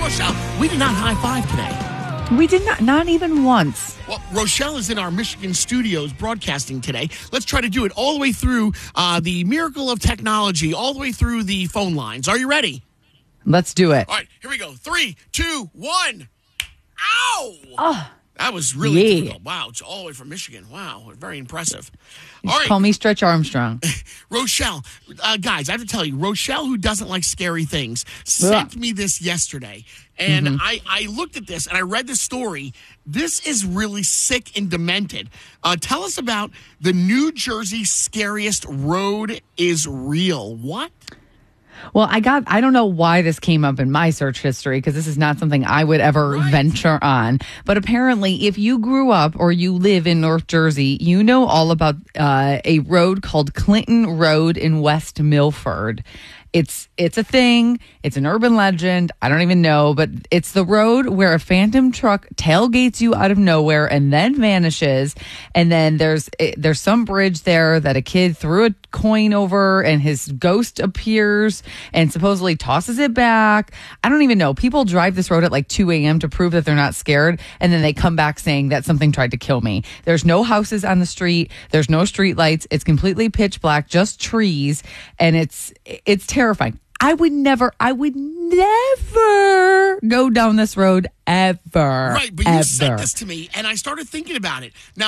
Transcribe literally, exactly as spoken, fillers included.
Rochelle, we did not high five today. We did not, not even once. Well, Rochelle is in our Michigan studios broadcasting today. Let's try to do it all the way through uh, the miracle of technology, all the way through the phone lines. Are you ready? Let's do it. All right, here we go. Three, two, one. Ow! Oh, that was really yeah. difficult. Wow, it's all the way from Michigan. Wow, very impressive. You all right. Call me Stretch Armstrong. Rochelle, uh, guys, I have to tell you, Rochelle, who doesn't like scary things, sent me this yesterday. And mm-hmm. I, I looked at this and I read the story. This is really sick and demented. Uh, tell us about the New Jersey scariest road is real. What? Well, I got, I don't know why this came up in my search history because this is not something I would ever right. venture on. But apparently, if you grew up or you live in North Jersey, you know all about uh, a road called Clinton Road in West Milford. It's it's a thing. It's an urban legend. I don't even know, but it's the road where a phantom truck tailgates you out of nowhere and then vanishes. And then there's there's some bridge there that a kid threw a coin over and his ghost appears and supposedly tosses it back. I don't even know. People drive this road at like two a.m. to prove that they're not scared. And then they come back saying that something tried to kill me. There's no houses on the street. There's no street lights. It's completely pitch black, just trees. And it's it's terrible. Terrifying. I would never, I would never go down this road ever. Right, but you ever. said this to me, and I started thinking about it. Now,